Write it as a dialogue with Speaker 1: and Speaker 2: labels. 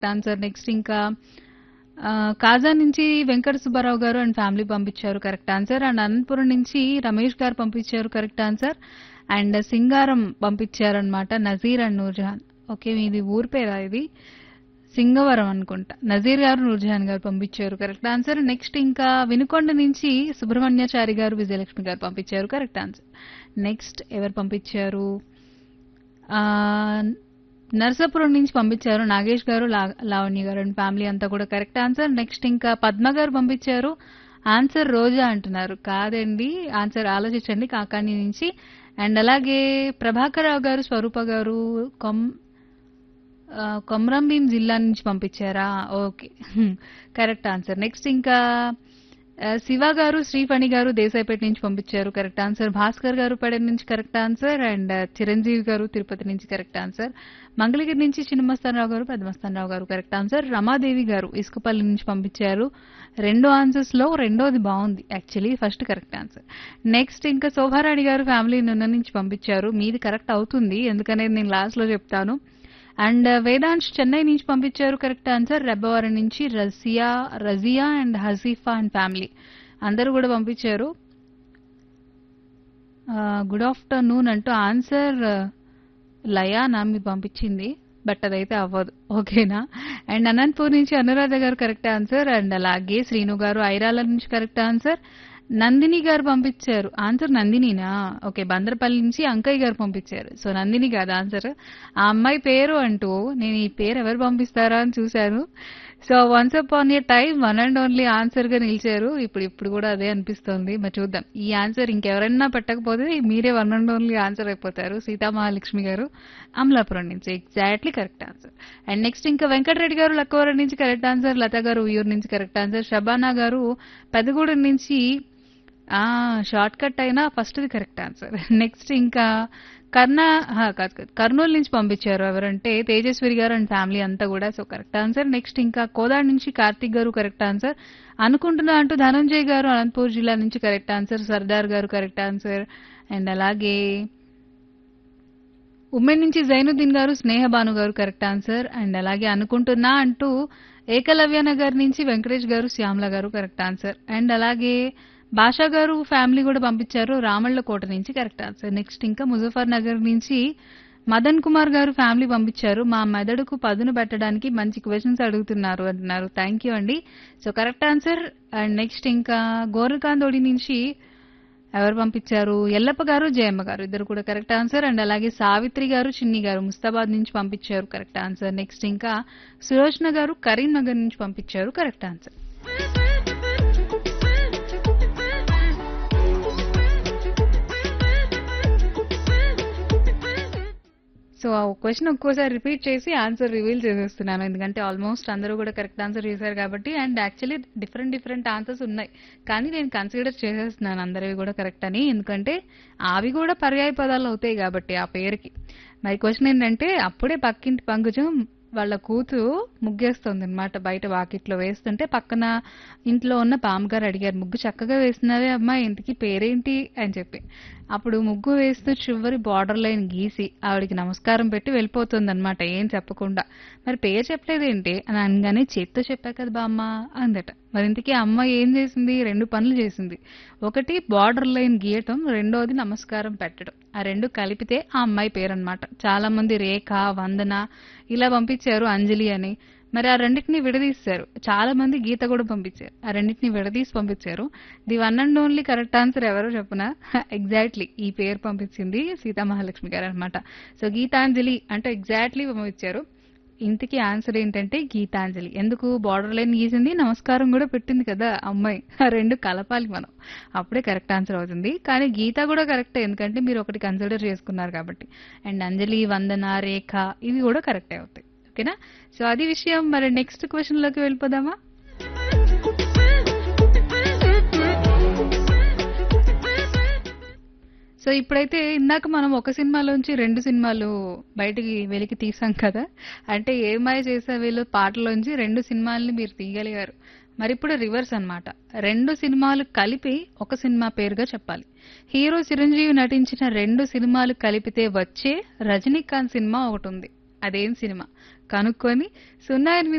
Speaker 1: Correct answer. Next ఇంకా కాజా నుంచి వెంకట సుబ్బారావు గారు అండ్ ఫ్యామిలీ పంపించారు కరెక్ట్ ఆన్సర్. అండ్ అనంతపురం నుంచి రమేష్ గారు పంపించారు కరెక్ట్ ఆన్సర్. అండ్ సింగారం పంపించారనమాట నజీర్ అండ్ నూర్జహాన్. ఓకే, మీది ఊరి పేరా ఇది? సింగవరం అనుకుంటా. నజీర్ గారు నూర్జహాన్ గారు పంపించారు కరెక్ట్ ఆన్సర్. నెక్స్ట్ ఇంకా వినుకొండ నుంచి సుబ్రహ్మణ్యాచారి గారు విజయలక్ష్మి గారు పంపించారు కరెక్ట్ ఆన్సర్. నెక్స్ట్ ఎవరు పంపించారు? ఆ, నర్సాపురం నుంచి పంపించారు నాగేష్ గారు లావణ్య గారు అండ్ ఫ్యామిలీ అంతా కూడా కరెక్ట్ ఆన్సర్. నెక్స్ట్ ఇంకా పద్మ గారు పంపించారు ఆన్సర్ రోజా అంటున్నారు. కాదండి, ఆన్సర్ ఆలోచించండి కాకాని నుంచి. అండ్ అలాగే ప్రభాకర్ రావు గారు స్వరూప గారు కొమరంభీం జిల్లా నుంచి పంపించారా? Okay, correct answer. నెక్స్ట్ ఇంకా శివ గారు శ్రీఫణి గారు దేశాయిపేట నుంచి పంపించారు కరెక్ట్ ఆన్సర్. భాస్కర్ గారు పెడన్ నుంచి కరెక్ట్ ఆన్సర్. అండ్ చిరంజీవి గారు తిరుపతి నుంచి కరెక్ట్ ఆన్సర్. మంగళగిరి నుంచి చిన్నమస్తానరావు గారు పెద్దమస్తానరావు గారు కరెక్ట్ ఆన్సర్. రమాదేవి గారు ఇసుకపల్లి నుంచి పంపించారు. రెండు ఆన్సర్స్ లో రెండోది బాగుంది actually, first correct answer. Next ఇంకా శోభారాణి గారు ఫ్యామిలీ నున్న నుంచి పంపించారు. మీది కరెక్ట్ అవుతుంది, ఎందుకనేది నేను లాస్ట్ లో చెప్తాను. అండ్ వేదాంశ్ చెన్నై నుంచి పంపించారు కరెక్ట్ ఆన్సర్. రెబ్బవరం నుంచి రజియా అండ్ హజీఫా అండ్ ఫ్యామిలీ అందరూ కూడా పంపించారు. గుడ్ ఆఫ్టర్నూన్ అంటూ ఆన్సర్ లయానా మీరు పంపించింది, బట్ అదైతే అవ్వదు. ఓకేనా? అండ్ అనంతపూర్ నుంచి అనురాధ గారు కరెక్ట్ ఆన్సర్. అండ్ అలాగే శ్రీను గారు ఐరాల నుంచి కరెక్ట్ ఆన్సర్. నందిని గారు పంపించారు ఆన్సర్. నందినినా? ఓకే, బందరపల్లి నుంచి అంకయ్య గారు పంపించారు. సో నందిని కాదు ఆన్సర్, ఆ అమ్మాయి పేరు అంటూ నేను ఈ పేరు ఎవరు పంపిస్తారా అని చూశాను. So once upon A time one and only answer గా నిలిచారు. ఇప్పుడు కూడా అదే అనిపిస్తోంది. మరి చూద్దాం, ఈ ఆన్సర్ ఇంకెవరన్నా పెట్టకపోతే మీరే వన్ అండ్ ఓన్లీ ఆన్సర్ అయిపోతారు. సీతామహాలక్ష్మి గారు అమలాపురం నుంచి exactly correct answer. And next ఇంకా వెంకటరెడ్డి గారు లక్కవరం నుంచి కరెక్ట్ ఆన్సర్. లత గారు ఉయ్యూరు నుంచి కరెక్ట్ ఆన్సర్. షబానా గారు పెదగూడెం నుంచి షార్ట్ కట్ అయినా ఫస్ట్ది కరెక్ట్ ఆన్సర్. నెక్స్ట్ ఇంకా కర్నూలు నుంచి పంపించారు ఎవరంటే తేజస్వరి గారు అండ్ ఫ్యామిలీ అంతా కూడా. So correct answer. నెక్స్ట్ ఇంకా కోదాడ్ నుంచి కార్తిక్ గారు కరెక్ట్ ఆన్సర్. అనుకుంటున్నా అంటూ ధనంజయ్ గారు అనంతపూర్ జిల్లా నుంచి కరెక్ట్ ఆన్సర్. సర్దార్ గారు కరెక్ట్ ఆన్సర్. అండ్ అలాగే ఉమెన్ నుంచి జైనుద్దీన్ గారు స్నేహబాను గారు కరెక్ట్ ఆన్సర్. అండ్ అలాగే అనుకుంటున్నా అంటూ ఏకలవ్య నగర్ నుంచి వెంకటేష్ గారు శ్యామల గారు కరెక్ట్ ఆన్సర్. అండ్ అలాగే భాషా గారు ఫ్యామిలీ కూడా పంపించారు రామళ్ళ కోట నుంచి కరెక్ట్ ఆన్సర్. నెక్స్ట్ ఇంకా ముజఫర్ నగర్ నుంచి మదన్ కుమార్ గారు ఫ్యామిలీ పంపించారు. మా మెదడుకు పదును పెట్టడానికి మంచి క్వశ్చన్స్ అడుగుతున్నారు అంటున్నారు. థ్యాంక్ యూ అండి. So correct answer. And next ఇంకా గోరకాందోడి నుంచి ఎవరు పంపించారు? ఎల్లప్ప గారు జయమ్మ గారు ఇద్దరు కూడా కరెక్ట్ ఆన్సర్. అండ్ అలాగే సావిత్రి గారు చిన్ని గారు ముస్తాబాద్ నుంచి పంపించారు కరెక్ట్ ఆన్సర్. నెక్స్ట్ ఇంకా సులోచన గారు కరీంనగర్ నుంచి పంపించారు కరెక్ట్ ఆన్సర్. సో ఆ క్వశ్చన్ ఒక్కోసారి రిపీట్ చేసి ఆన్సర్ రివీల్ చేసేస్తున్నాను, ఎందుకంటే ఆల్మోస్ట్ అందరూ కూడా కరెక్ట్ ఆన్సర్ చేశారు కాబట్టి. అండ్ యాక్చువల్లీ డిఫరెంట్ ఆన్సర్స్ ఉన్నాయి, కానీ నేను కన్సిడర్ చేసేస్తున్నాను అందరివి కూడా కరెక్ట్ అని, ఎందుకంటే అవి కూడా పర్యాయ పదాలు అవుతాయి కాబట్టి ఆ పేరుకి. మరి క్వశ్చన్ ఏంటంటే అప్పుడే పక్కింటి పంకజం వాళ్ళ కూతురు ముగ్గేస్తుంది అనమాట, బయట వాకిట్లో వేస్తుంటే పక్కన ఇంట్లో ఉన్న పామగారు అడిగారు, ముగ్గు చక్కగా వేస్తున్నావే అమ్మా, ఇంటికి పేరేంటి అని చెప్పి. అప్పుడు ముగ్గు వేస్తూ చివరి బార్డర్ లైన్ గీసి ఆవిడికి నమస్కారం పెట్టి వెళ్ళిపోతుంది అనమాట, ఏం చెప్పకుండా. మరి పేరు చెప్పలేదేంటి అని అనగానే చేత్తో చెప్పా కదా బామ్మ అందట. మరి ఇంతకీ అమ్మ ఏం చేసింది? రెండు పనులు చేసింది. ఒకటి బార్డర్ లైన్ గీయటం, రెండోది నమస్కారం పెట్టడం. ఆ రెండు కలిపితే ఆ అమ్మాయి పేరు అనమాట. చాలా మంది రేఖ, వందన ఇలా పంపించారు, అంజలి అని. మరి ఆ రెండింటిని విడదీశారు. చాలా మంది గీత కూడా పంపించారు, ఆ రెండింటిని విడదీసి పంపించారు. The one and only correct answer ఎవరో చెప్పునా? ఎగ్జాక్ట్లీ ఈ పేరు పంపించింది సీతామహాలక్ష్మి గారు అనమాట. సో గీతాంజలి అంటే ఎగ్జాక్ట్లీ పంపించారు. ఇంతకీ ఆన్సర్ ఏంటంటే గీతాంజలి. ఎందుకు? బార్డర్ లైన్ గీసింది, నమస్కారం కూడా పెట్టింది కదా అమ్మాయి. ఆ రెండు కలపాలి మనం, అప్పుడే కరెక్ట్ ఆన్సర్ అవుతుంది. కానీ గీత కూడా కరెక్టే, ఎందుకంటే మీరు ఒకటి కన్సిడర్ చేసుకున్నారు కాబట్టి. అండ్ అంజలి, వందన, రేఖ ఇవి కూడా కరెక్టే అవుతాయి. ఓకేనా? సో అది విషయం. మరి నెక్స్ట్ క్వశ్చన్ లోకి వెళ్ళిపోదామా? సో ఇప్పుడైతే ఇందాక మనం ఒక సినిమాలోంచి రెండు సినిమాలు బయటికి వెలికి తీసాం కదా, అంటే ఏమాయ చేసేవేలో పాటలోంచి రెండు సినిమాల్ని మీరు తీయగలిగారు. మరి ఇప్పుడు రివర్స్ అన్నమాట, రెండు సినిమాలు కలిపి ఒక సినిమా పేరుగా చెప్పాలి. హీరో చిరంజీవి నటించిన రెండు సినిమాలు కలిపితే వచ్చే రజనీకాంత్ సినిమా ఒకటి ఉంది. అదేం సినిమా? కనుక్కొని 08